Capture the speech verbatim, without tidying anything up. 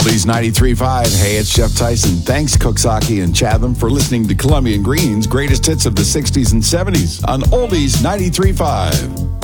Oldies ninety-three point five. Hey, it's Jeff Tyson. Thanks, Cooksaki and Chatham, for listening to Colombian Green's greatest hits of the sixties and seventies on Oldies ninety-three point five.